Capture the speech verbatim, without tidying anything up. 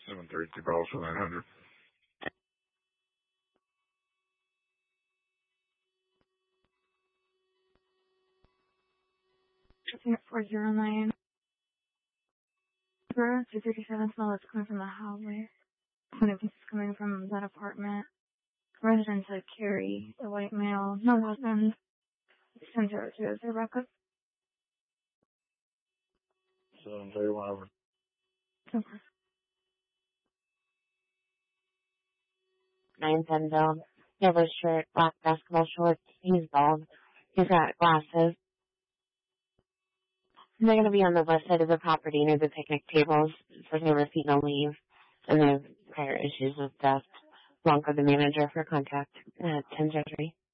seven thirty-two calls for nine hundred. four zero nine. two thirty-seven smell that's coming from the hallway. When it was coming from that apartment. Resident said Carrie, the white male, no husband. ten zero two is Rebecca. seven thirty-one over. Okay. nine ten down. Yellow shirt, black basketball shorts. He's bald. He's got glasses. And they're going to be on the west side of the property near the picnic tables for never feet no leave. And they have prior issues with theft. Blanco, the manager, for contact at ten oh three.